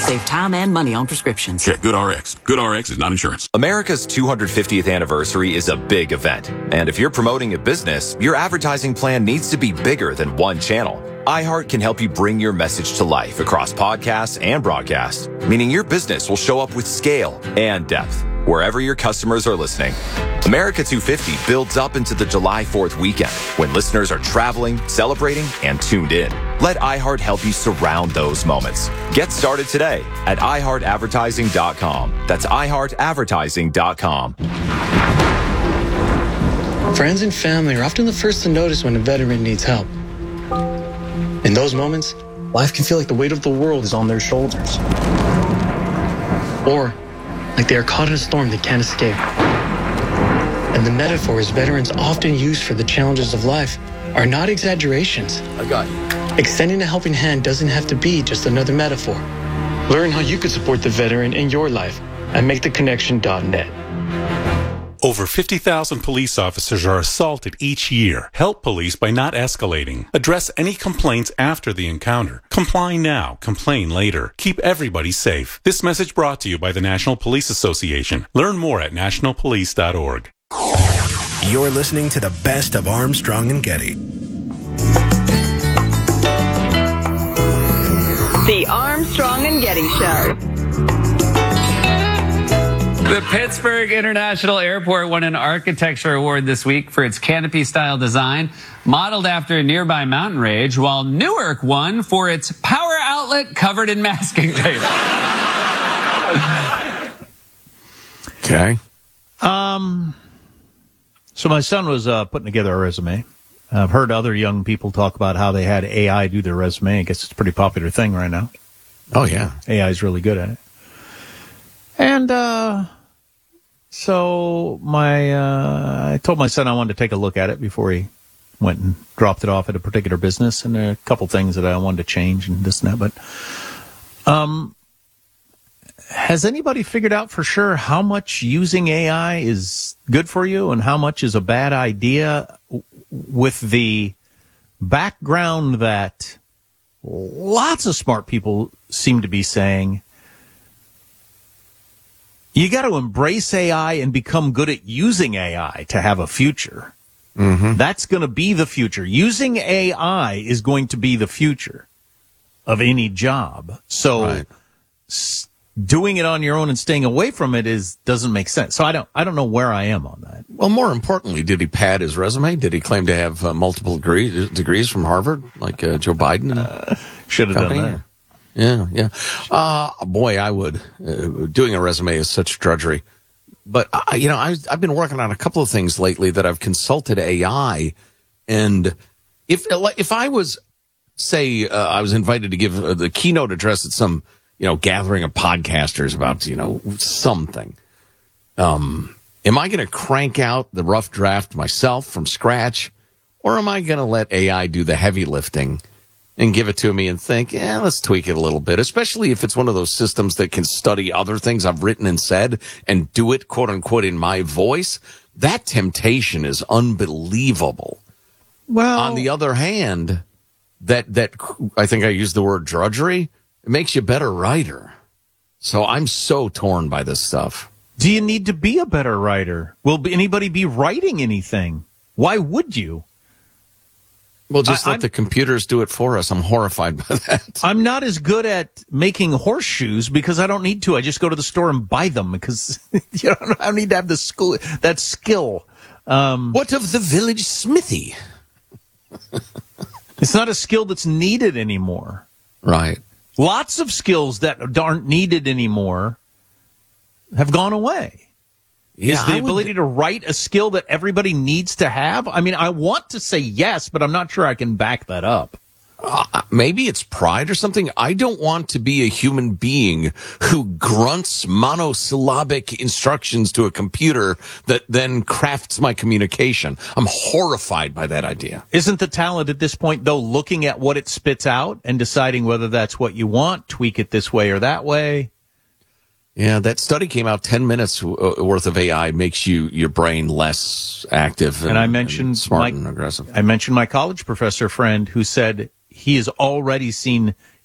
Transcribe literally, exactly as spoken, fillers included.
save time and money on prescriptions. Check GoodRx. GoodRx is not insurance. America's two hundred fiftieth anniversary is a big event. And if you're promoting a business, your advertising plan needs to be bigger than one channel. iHeart can help you bring your message to life across podcasts and broadcasts, meaning your business will show up with scale and depth wherever your customers are listening. America two fifty builds up into the July fourth weekend when listeners are traveling, celebrating, and tuned in. Let iHeart help you surround those moments. Get started today at i heart advertising dot com. That's i heart advertising dot com. Friends and family are often the first to notice when a veteran needs help. In those moments, life can feel like the weight of the world is on their shoulders. Or like they are caught in a storm they can't escape. And the metaphors veterans often use for the challenges of life are not exaggerations. I got you. Extending a helping hand doesn't have to be just another metaphor. Learn how you could support the veteran in your life at make the connection dot net. Over fifty thousand police officers are assaulted each year. Help police by not escalating. Address any complaints after the encounter. Comply now, complain later. Keep everybody safe. This message brought to you by the National Police Association. Learn more at national police dot org. You're listening to the best of Armstrong and Getty. The Armstrong and Getty Show. The Pittsburgh International Airport won an architecture award this week for its canopy-style design, modeled after a nearby mountain range, while Newark won for its power outlet covered in masking tape. Okay. Um. So my son was uh, putting together a resume. I've heard other young people talk about how they had A I do their resume. I guess it's a pretty popular thing right now. Oh, yeah. A I is really good at it. And uh, so my uh, I told my son I wanted to take a look at it before he went and dropped it off at a particular business. And there are a couple things that I wanted to change and this and that. But um, has anybody figured out for sure how much using A I is good for you and how much is a bad idea, with the background that lots of smart people seem to be saying? You got to embrace A I and become good at using A I to have a future. Mm-hmm. That's going to be the future. Using A I is going to be the future of any job. So right. s- doing it on your own and staying away from it is doesn't make sense. So I don't I don't know where I am on that. Well, more importantly, did he pad his resume? Did he claim to have uh, multiple degree, degrees from Harvard, like uh, Joe Biden? Uh, should have done that. Yeah, yeah. Uh, boy, I would. Uh, doing a resume is such drudgery. But, uh, you know, I, I've been working on a couple of things lately that I've consulted A I. And if if I was, say, uh, I was invited to give uh, the keynote address at some, you know, gathering of podcasters about, you know, something, um, am I going to crank out the rough draft myself from scratch? Or am I going to let A I do the heavy lifting and give it to me and think, yeah, let's tweak it a little bit, especially if it's one of those systems that can study other things I've written and said and do it, quote unquote, in my voice? That temptation is unbelievable. Well, on the other hand, that, that I think I used the word drudgery. It makes you a better writer. So I'm so torn by this stuff. Do you need to be a better writer? Will anybody be writing anything? Why would you? Well, just I, let I'm, the computers do it for us. I'm horrified by that. I'm not as good at making horseshoes because I don't need to. I just go to the store and buy them because you know, I don't need to have the school, that skill. Um, what of the village smithy? It's not a skill that's needed anymore. Right. Lots of skills that aren't needed anymore have gone away. Yeah, Is the I ability would... to write a skill that everybody needs to have? I mean, I want to say yes, but I'm not sure I can back that up. Uh, maybe it's pride or something. I don't want to be a human being who grunts monosyllabic instructions to a computer that then crafts my communication. I'm horrified by that idea. Isn't the talent at this point, though, looking at what it spits out and deciding whether that's what you want, tweak it this way or that way? Yeah, that study came out. Ten minutes worth of A I makes you your brain less active and, and I mentioned and smart my, and aggressive. I mentioned my college professor friend who said he has already seen